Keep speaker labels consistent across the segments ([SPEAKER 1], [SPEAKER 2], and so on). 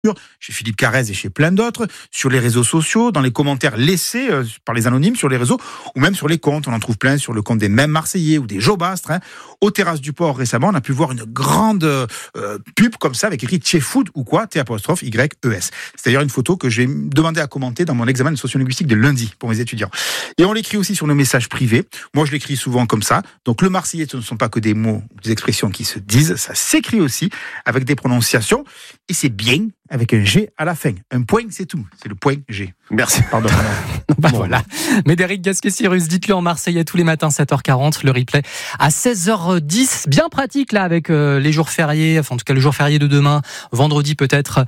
[SPEAKER 1] chez Philippe Carrez et chez plein d'autres, sur les réseaux sociaux, dans les commentaires laissés par les anonymes sur les réseaux, ou même sur les comptes. On en trouve plein sur le compte des mêmes Marseillais ou des Jobastres. Aux Terrasses du Port, récemment, on a pu voir une grande pub comme ça, avec écrit Tchefood ou quoi, T'-Y-E-S. C'est d'ailleurs une photo que j'ai demandé à commenter dans mon examen de socio-linguistique de lundi pour mes étudiants. Et on l'écrit aussi sur nos messages privés. Moi, je l'écris souvent comme ça. Donc, le Marseillais, ce ne sont pas que des mots, des expressions qui se disent, ça s'écrit aussi avec des prononciations. Et c'est bien avec un G à la fin. Un point, c'est tout. C'est le point G.
[SPEAKER 2] Merci.
[SPEAKER 1] Pardon.
[SPEAKER 3] Voilà. Médéric Gasquet-Cyrus, dites-le en marseillais tous les matins 7h40, le replay à 16h10. Bien pratique là avec les jours fériés, enfin en tout cas le jour férié de demain, vendredi peut-être,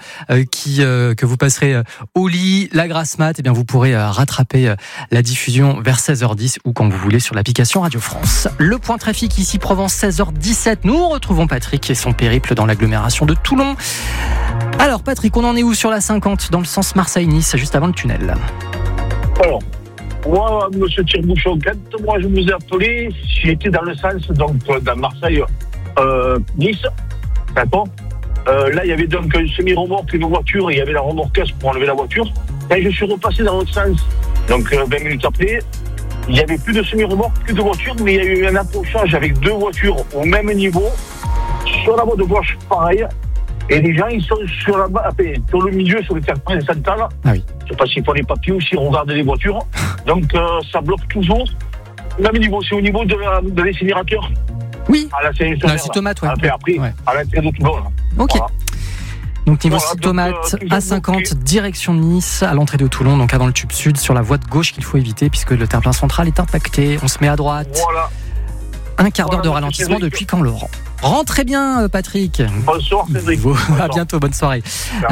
[SPEAKER 3] que vous passerez au lit, la grasse mat, et bien vous pourrez rattraper la diffusion vers 16h10 ou quand vous voulez sur l'application Radio France. Le point trafic ici Provence 16h17. Nous retrouvons Patrick et son périple dans l'agglomération de Toulon. Alors Patrick, on en est où sur la 50 dans le sens Marseille-Nice, juste avant le tunnel?
[SPEAKER 4] Alors, moi, monsieur Tire-Bouchon, quand moi je vous ai appelé, j'étais dans le sens, donc dans Marseille-Nice, d'accord. Là, il y avait donc un semi-remorque, une voiture, et il y avait la remorqueuse pour enlever la voiture. Quand je suis repassé dans l'autre sens, donc 20 minutes après, il n'y avait plus de semi-remorque, plus de voiture, mais il y a eu un approchage avec deux voitures au même niveau, sur la voie de gauche, pareil. Et les gens, ils sont sur le milieu, sur le terre-plein central.
[SPEAKER 3] Ah oui.
[SPEAKER 4] Je ne sais pas s'ils font les papiers ou s'ils regardent les voitures. Donc, ça bloque toujours. Même niveau, c'est au niveau de l'incinérateur.
[SPEAKER 3] Oui.
[SPEAKER 4] À la
[SPEAKER 3] Tomate, ouais.
[SPEAKER 4] Après, ouais. À l'entrée de Toulon.
[SPEAKER 3] Ok. Voilà. Donc niveau Tomate, A50,
[SPEAKER 4] bloqué.
[SPEAKER 3] Direction de Nice, à l'entrée de Toulon, donc avant le tube sud, sur la voie de gauche qu'il faut éviter, puisque le terre-plein central est impacté. On se met à droite.
[SPEAKER 4] Voilà.
[SPEAKER 3] Un quart d'heure de ralentissement depuis Camp-Laurent. Rentrez bien, Patrick.
[SPEAKER 4] Bonsoir, Cédric.
[SPEAKER 3] À bientôt, bonne soirée.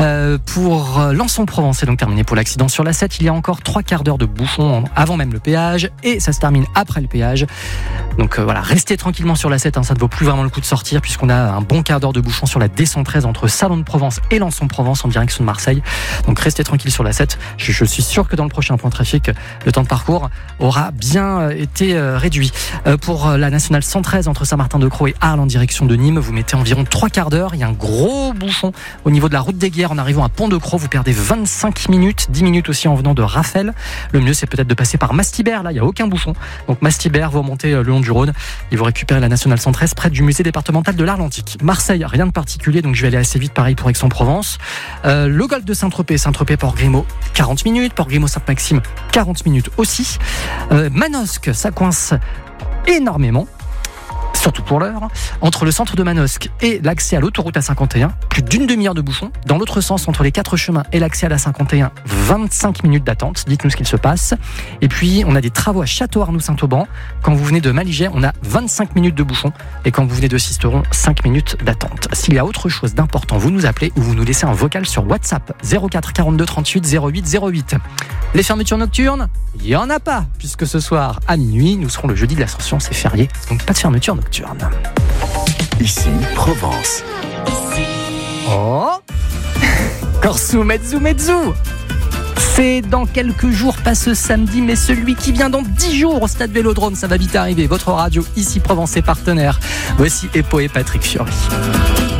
[SPEAKER 3] Pour Lançon-Provence, c'est donc terminé pour l'accident sur la 7. Il y a encore 3 quarts d'heure de bouchon avant même le péage et ça se termine après le péage. Donc voilà, restez tranquillement sur la 7, ça ne vaut plus vraiment le coup de sortir puisqu'on a un bon quart d'heure de bouchon sur la D113 entre Salon de Provence et Lançon-Provence en direction de Marseille. Donc restez tranquille sur la 7. Je suis sûr que dans le prochain point trafic, le temps de parcours aura bien été réduit. Pour la nationale 113 entre Saint-Martin-de-Crau et Arles en direction de Nîmes, vous mettez environ 3 quarts d'heure. Il y a un gros bouchon au niveau de la route des Guerres en arrivant à Pont-de-Crau. Vous perdez 25 minutes, 10 minutes aussi en venant de Raphaël. Le mieux, c'est peut-être de passer par Mastibert. Là, il n'y a aucun bouchon. Donc Mastibert, vous remontez le long du Rhône et vous récupérez la nationale 113 près du musée départemental de l'Arlentique. Marseille, rien de particulier, donc je vais aller assez vite, pareil pour Aix-en-Provence. Le golfe de Saint-Tropez, Port-Grimaud, 40 minutes. Port-Grimaud-Sainte-Maxime, 40 minutes aussi. Manosque, ça coince énormément. Surtout pour l'heure, entre le centre de Manosque et l'accès à l'autoroute A51, plus d'une demi-heure de bouchon. Dans l'autre sens, entre les 4 chemins et l'accès à la 51, 25 minutes d'attente. Dites-nous ce qu'il se passe. Et puis, on a des travaux à Château-Arnoux-Saint-Auban. Quand vous venez de Maligay, on a 25 minutes de bouchon. Et quand vous venez de Sisteron, 5 minutes d'attente. S'il y a autre chose d'important, vous nous appelez ou vous nous laissez un vocal sur WhatsApp 04 42 38 08 08. Les fermetures nocturnes, il n'y en a pas, puisque ce soir, à minuit, nous serons le jeudi de l'Ascension, c'est férié. Donc pas de fermeture nocturne.
[SPEAKER 2] Ici, Provence.
[SPEAKER 3] Oh Corsu mezzu. C'est dans quelques jours, pas ce samedi, mais celui qui vient dans 10 jours au Stade Vélodrome. Ça va vite arriver. Votre radio, ici Provence, est partenaire. Voici Epo et Patrick Fiori.